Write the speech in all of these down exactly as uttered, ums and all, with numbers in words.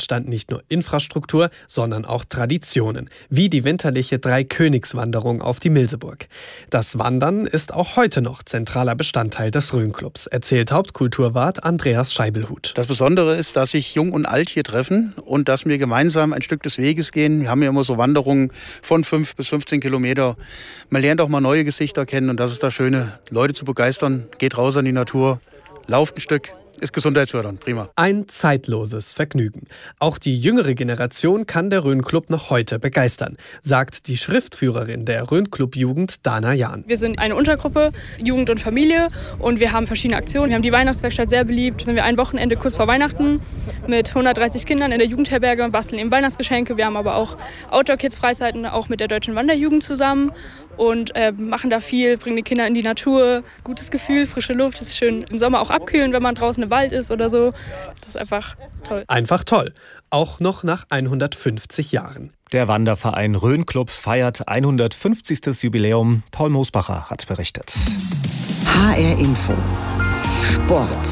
entstand nicht nur Infrastruktur, sondern auch Traditionen, wie die winterliche Dreikönigswanderung auf die Milseburg. Das Wandern ist auch heute noch zentraler Bestandteil des Rhön-Clubs, erzählt Hauptkulturwart Andreas Scheibelhut. Das Besondere ist, dass sich Jung und Alt hier treffen und dass wir gemeinsam ein Stück des Weges gehen. Wir haben ja immer so Wanderungen von fünf bis fünfzehn Kilometer. Man lernt auch mal neue Gesichter kennen und das ist das Schöne, Leute zu begeistern. Geht raus an die Natur, lauft ein Stück. Ist gesundheitsfördernd, prima. Ein zeitloses Vergnügen. Auch die jüngere Generation kann der Rhön-Club noch heute begeistern, sagt die Schriftführerin der Rhön-Club-Jugend, Dana Jahn. Wir sind eine Untergruppe, Jugend und Familie, und wir haben verschiedene Aktionen. Wir haben die Weihnachtswerkstatt sehr beliebt. Da sind wir ein Wochenende kurz vor Weihnachten mit hundertdreißig Kindern in der Jugendherberge und basteln eben Weihnachtsgeschenke. Wir haben aber auch Outdoor-Kids-Freizeiten, auch mit der Deutschen Wanderjugend zusammen. Und äh, machen da viel, bringen die Kinder in die Natur. Gutes Gefühl, frische Luft. Es ist schön im Sommer auch abkühlen, wenn man draußen im Wald ist oder so. Das ist einfach toll. Einfach toll. Auch noch nach hundertfünfzig Jahren. Der Wanderverein Rhön-Club feiert hundertfünfzigstes Jubiläum. Paul Moosbacher hat berichtet. H R Info. Sport.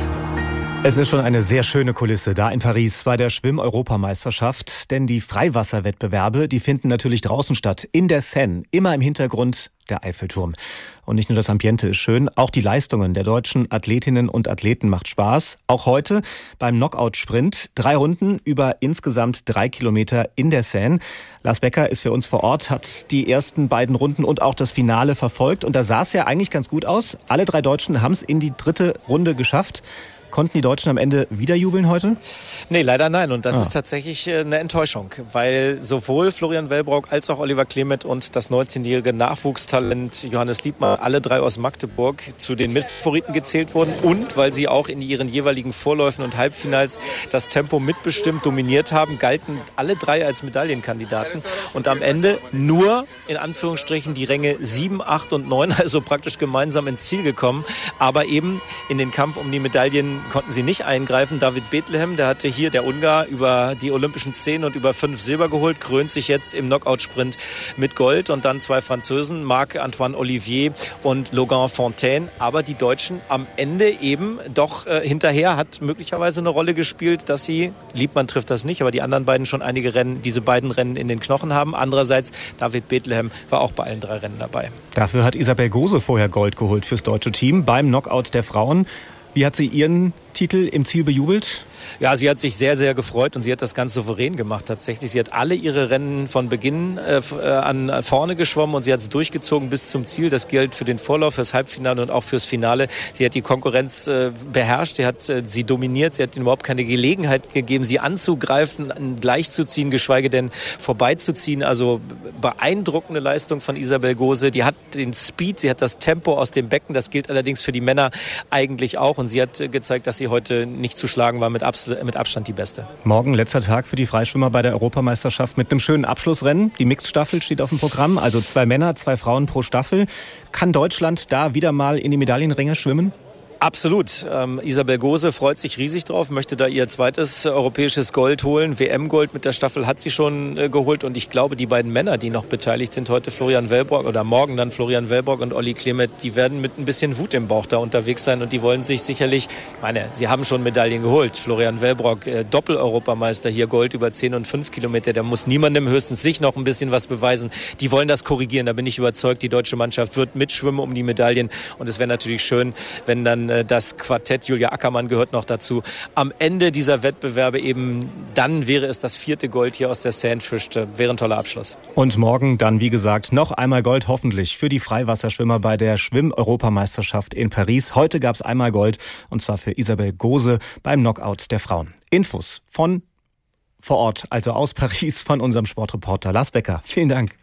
Es ist schon eine sehr schöne Kulisse da in Paris bei der Schwimm-Europameisterschaft. Denn die Freiwasserwettbewerbe, die finden natürlich draußen statt, in der Seine. Immer im Hintergrund der Eiffelturm. Und nicht nur das Ambiente ist schön, auch die Leistungen der deutschen Athletinnen und Athleten macht Spaß. Auch heute beim Knockout-Sprint. Drei Runden über insgesamt drei Kilometer in der Seine. Lars Becker ist für uns vor Ort, hat die ersten beiden Runden und auch das Finale verfolgt. Und da sah es ja eigentlich ganz gut aus. Alle drei Deutschen haben es in die dritte Runde geschafft. Konnten die Deutschen am Ende wieder jubeln heute? Nee, leider nein. Und das ah. ist tatsächlich eine Enttäuschung, weil sowohl Florian Wellbrock als auch Oliver Clement und das neunzehnjährige Nachwuchstalent Johannes Liebmann, alle drei aus Magdeburg, zu den Mitfavoriten gezählt wurden und weil sie auch in ihren jeweiligen Vorläufen und Halbfinals das Tempo mitbestimmt dominiert haben, galten alle drei als Medaillenkandidaten. Und am Ende nur, in Anführungsstrichen, die Ränge sieben, acht und neun, also praktisch gemeinsam ins Ziel gekommen. Aber eben in den Kampf um die Medaillen konnten sie nicht eingreifen. David Bethlehem, der hatte hier, der Ungar, über die Olympischen zehn und über fünf Silber geholt, krönt sich jetzt im Knockout-Sprint mit Gold. Und dann zwei Franzosen, Marc-Antoine Olivier und Logan Fontaine. Aber die Deutschen am Ende eben doch äh, hinterher, hat möglicherweise eine Rolle gespielt, dass sie, Liebmann trifft das nicht, aber die anderen beiden schon einige Rennen, diese beiden Rennen in den Knochen haben. Andererseits, David Bethlehem war auch bei allen drei Rennen dabei. Dafür hat Isabel Gose vorher Gold geholt fürs deutsche Team beim Knockout der Frauen. Wie hat sie ihren Titel im Ziel bejubelt? Ja, sie hat sich sehr, sehr gefreut und sie hat das ganz souverän gemacht tatsächlich. Sie hat alle ihre Rennen von Beginn äh, an vorne geschwommen und sie hat es durchgezogen bis zum Ziel. Das gilt für den Vorlauf, fürs Halbfinale und auch fürs Finale. Sie hat die Konkurrenz äh, beherrscht, sie hat äh, sie dominiert, sie hat ihnen überhaupt keine Gelegenheit gegeben, sie anzugreifen, gleichzuziehen, geschweige denn vorbeizuziehen. Also beeindruckende Leistung von Isabel Gose. Die hat den Speed, sie hat das Tempo aus dem Becken. Das gilt allerdings für die Männer eigentlich auch und sie hat äh, gezeigt, dass sie heute nicht zu schlagen war, mit Abs- mit Abstand die beste. Morgen letzter Tag für die Freischwimmer bei der Europameisterschaft mit einem schönen Abschlussrennen. Die Mixed-Staffel steht auf dem Programm, also zwei Männer, zwei Frauen pro Staffel. Kann Deutschland da wieder mal in die Medaillenränge schwimmen? Absolut. Ähm, Isabel Gose freut sich riesig drauf, möchte da ihr zweites europäisches Gold holen. W M-Gold mit der Staffel hat sie schon äh, geholt. Und ich glaube, die beiden Männer, die noch beteiligt sind, heute Florian Wellbrock oder morgen dann Florian Wellbrock und Olli Clement, die werden mit ein bisschen Wut im Bauch da unterwegs sein. Und die wollen sich sicherlich, ich meine, sie haben schon Medaillen geholt. Florian Wellbrock, äh, Doppel-Europameister, hier Gold über zehn und fünf Kilometer. Der muss niemandem, höchstens sich noch ein bisschen was beweisen. Die wollen das korrigieren. Da bin ich überzeugt, die deutsche Mannschaft wird mitschwimmen um die Medaillen. Und es wäre natürlich schön, wenn dann das Quartett, Julia Ackermann gehört noch dazu, am Ende dieser Wettbewerbe eben, dann wäre es das vierte Gold hier aus der Seine fischte. Wäre ein toller Abschluss. Und morgen dann, wie gesagt, noch einmal Gold, hoffentlich, für die Freiwasserschwimmer bei der Schwimm-Europameisterschaft in Paris. Heute gab es einmal Gold, und zwar für Isabel Gose beim Knockout der Frauen. Infos von vor Ort, also aus Paris, von unserem Sportreporter Lars Becker. Vielen Dank.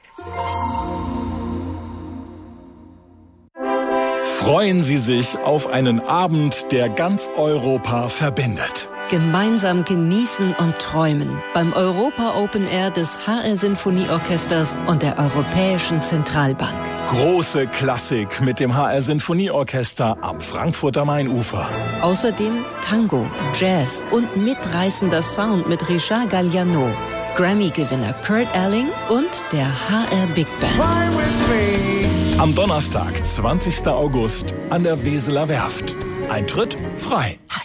Freuen Sie sich auf einen Abend, der ganz Europa verbindet. Gemeinsam genießen und träumen beim Europa Open Air des H R Sinfonieorchesters und der Europäischen Zentralbank. Große Klassik mit dem H R Sinfonieorchester am Frankfurter Mainufer. Außerdem Tango, Jazz und mitreißender Sound mit Richard Galliano, Grammy-Gewinner Kurt Elling und der H R Big Band. Am Donnerstag, zwanzigsten August, an der Weseler Werft. Eintritt frei. H